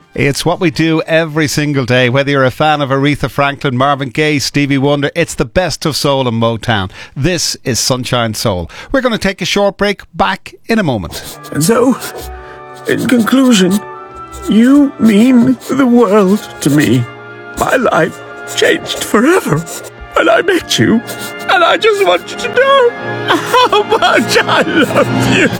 It's what we do every single day, whether you're a fan of Aretha Franklin, Marvin Gaye, Stevie Wonder. It's the best of soul and Motown. This is Sunshine Soul. We're going to take a short break. Back in a moment. And so, in conclusion, you mean the world to me. My life changed forever when I met you, and I just want you to know how much I love you.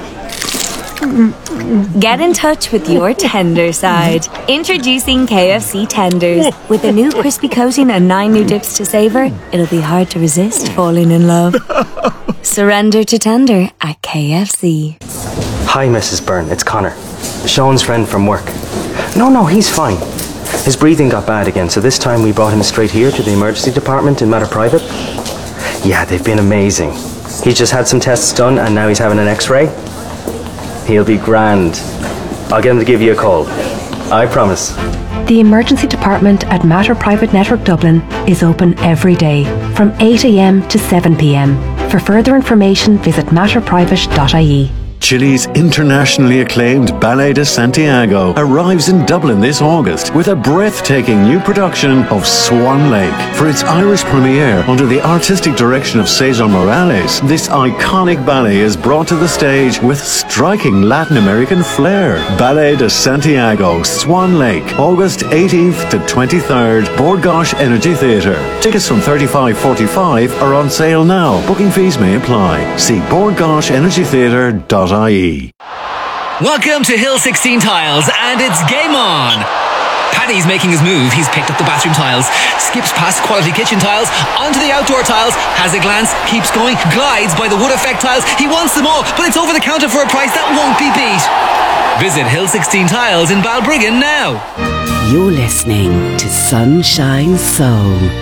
Get in touch with your tender side. Introducing KFC Tenders. With a new crispy coating and 9 new dips to savour, it'll be hard to resist falling in love. Surrender to tender at KFC. Hi, Mrs. Byrne. It's Connor, Sean's friend from work. No, he's fine. His breathing got bad again, so this time we brought him straight here to the emergency department in Mater Private. Yeah, they've been amazing. He just had some tests done and now he's having an x-ray. He'll be grand. I'll get him to give you a call. I promise. The emergency department at Mater Private Network Dublin is open every day from 8 a.m. to 7 p.m. For further information, visit matterprivate.ie. Chile's internationally acclaimed Ballet de Santiago arrives in Dublin this August with a breathtaking new production of Swan Lake. For its Irish premiere under the artistic direction of Cesar Morales, this iconic ballet is brought to the stage with striking Latin American flair. Ballet de Santiago, Swan Lake, August 18th to 23rd, Bord Gáis Energy Theatre. Tickets from $35.45 are on sale now. Booking fees may apply. See bordgaisEnergytheatre.ie. Welcome to Hill 16 Tiles, and it's game on! Paddy's making his move. He's picked up the bathroom tiles, skips past quality kitchen tiles, onto the outdoor tiles, has a glance, keeps going, glides by the wood effect tiles. He wants them all, but it's over the counter for a price that won't be beat. Visit Hill 16 Tiles in Balbriggan now. You're listening to Sunshine Soul